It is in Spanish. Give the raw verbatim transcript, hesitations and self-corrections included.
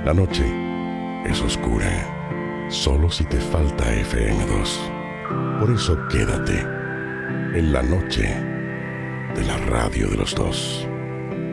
La noche es oscura, solo si te falta F M dos. Por eso quédate en la noche de la radio de los dos.